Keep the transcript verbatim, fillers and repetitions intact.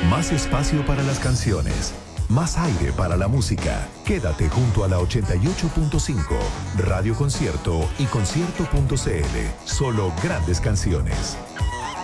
Más espacio para las canciones. Más aire para la música. Quédate junto a la ochenta y ocho punto cinco, Radio Concierto y concierto punto c l. Solo grandes canciones.